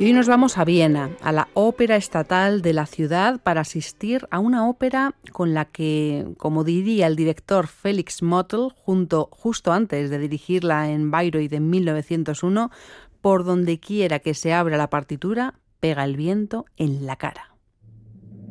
Y hoy nos vamos a Viena, a la ópera estatal de la ciudad, para asistir a una ópera con la que, como diría el director Felix Mottl, justo antes de dirigirla en Bayreuth en 1901, por donde quiera que se abra la partitura, pega el viento en la cara.